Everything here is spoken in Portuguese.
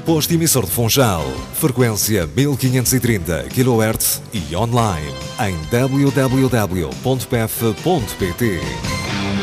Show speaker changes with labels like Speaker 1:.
Speaker 1: Posto emissor de Funchal, frequência 1530 kHz e online em www.pef.pt.